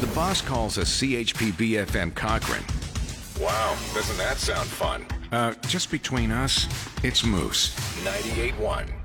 The boss calls us CHP BFM Cochrane. Wow, doesn't that sound fun? Just between us, it's Moose. 98.1